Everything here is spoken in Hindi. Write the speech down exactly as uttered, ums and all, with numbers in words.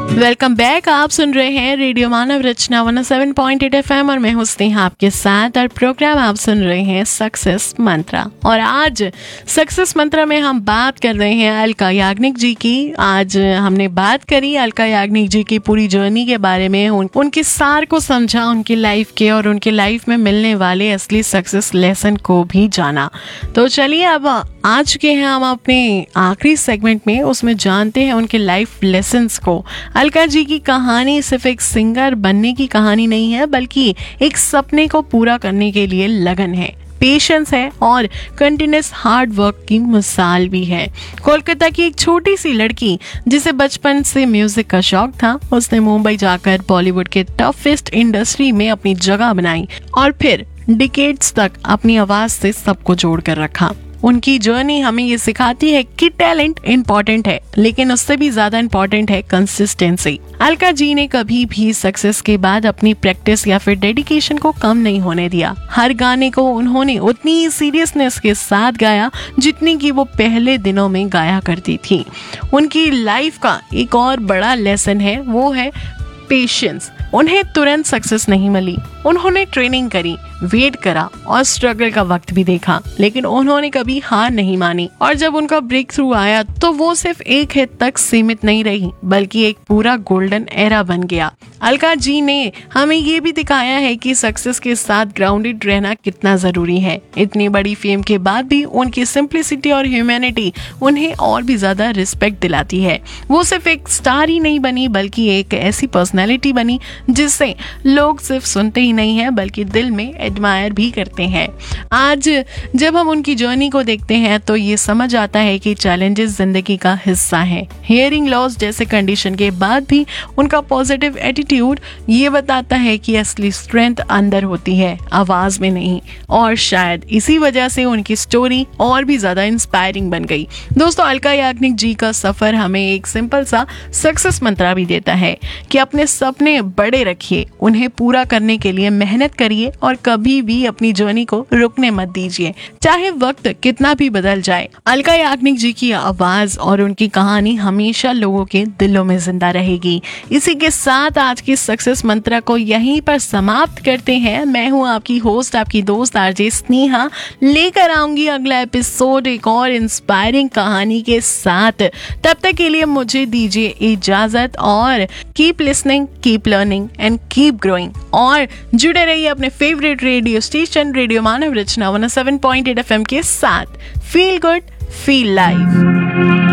Welcome back. आप सुन रहे हैं रेडियो मानव रचना one O seven point eight F M और मैं हूं स्नेहा आपके साथ। और प्रोग्राम आप सुन रहे हैं सक्सेस मंत्रा। और आज सक्सेस मंत्रा में हम बात कर रहे हैं अलका याग्निक जी की। आज हमने बात करी अलका याग्निक जी की पूरी जर्नी के बारे में, उन, उनके सार को समझा, उनकी लाइफ के और उनके लाइफ में मिलने वाले असली सक्सेस लेसन को भी जाना। तो चलिए अब आ चुके हैं हम अपने आखिरी सेगमेंट में, उसमें जानते हैं उनके लाइफ लेसन्स को। अलका जी की कहानी सिर्फ एक सिंगर बनने की कहानी नहीं है, बल्कि एक सपने को पूरा करने के लिए लगन है, पेशेंस है और कंटिन्यूस हार्ड वर्क की मिसाल भी है। कोलकाता की एक छोटी सी लड़की जिसे बचपन से म्यूजिक का शौक था, उसने मुंबई जाकर बॉलीवुड के टफेस्ट इंडस्ट्री में अपनी जगह बनाई और फिर डिकेड्स तक अपनी आवाज से सबको जोड़ कर रखा। उनकी जर्नी हमें ये सिखाती है कि टैलेंट इम्पोर्टेंट है, लेकिन उससे भी ज्यादा इम्पोर्टेंट है कंसिस्टेंसी। अलका जी ने कभी भी सक्सेस के बाद अपनी प्रैक्टिस या फिर डेडिकेशन को कम नहीं होने दिया। हर गाने को उन्होंने उतनी सीरियसनेस के साथ गाया जितनी कि वो पहले दिनों में गाया करती थी। उनकी लाइफ का एक और बड़ा लेसन है, वो है पेशेंस। उन्हें तुरंत सक्सेस नहीं मिली, उन्होंने ट्रेनिंग करी, वेट करा और स्ट्रगल का वक्त भी देखा, लेकिन उन्होंने कभी हार नहीं मानी। और जब उनका ब्रेक थ्रू आया तो वो सिर्फ एक हिट तक सीमित नहीं रही, बल्कि एक पूरा गोल्डन एरा बन गया। अलका जी ने हमें ये भी दिखाया है कि सक्सेस के साथ ग्राउंडेड रहना कितना जरूरी है। इतनी बड़ी फेम के बाद भी उनकी सिंप्लिसिटी और ह्यूमैनिटी उन्हें और भी ज्यादा रिस्पेक्ट दिलाती है। वो सिर्फ एक स्टार ही नहीं बनी, बल्कि एक ऐसी पर्सनैलिटी बनी जिससे लोग सिर्फ सुनते ही नहीं है, बल्कि दिल में एडमायर भी करते हैं। आज जब हम उनकी जर्नी को देखते हैं तो ये समझ आता है कि चैलेंजेस जिंदगी का हिस्सा है। हियरिंग लॉस जैसे कंडीशन के बाद भी उनका पॉजिटिव एटीट्यूड ये बताता है कि असली स्ट्रेंथ अंदर होती है, आवाज में नहीं। और शायद इसी वजह से उनकी स्टोरी और भी ज्यादा इंस्पायरिंग बन गई। दोस्तों, अलका याग्निक जी का सफर हमें एक सिंपल सा सक्सेस मंत्रा भी देता है कि अपने सपने बड़े रखिए, उन्हें पूरा करने के लिए मेहनत करिए और कभी भी अपनी जर्नी को रुकने मत दीजिए, चाहे वक्त कितना भी बदल जाए। अलका याग्निक जी की आवाज और उनकी कहानी हमेशा लोगों के दिलों में जिंदा रहेगी। इसी के साथ आज की सक्सेस मंत्रा को यहीं पर समाप्त करते हैं। मैं हूँ आपकी होस्ट, आपकी दोस्त आरजे स्नेहा, लेकर आऊंगी अगला एपिसोड एक और इंस्पायरिंग कहानी के साथ। तब तक के लिए मुझे दीजिए इजाजत और keep listening, keep learning and keep growing. और जुड़े रहिए अपने फेवरेट रेडियो स्टेशन रेडियो मानव रचना one O seven point eight F M के साथ। Feel good, feel live.